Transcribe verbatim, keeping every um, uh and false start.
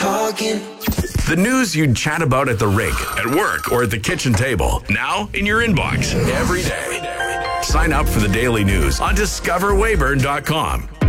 talking. The news you'd chat about at the rink, at work, or at the kitchen table. Now in your inbox every day. Sign up for the daily news on discover weyburn dot com.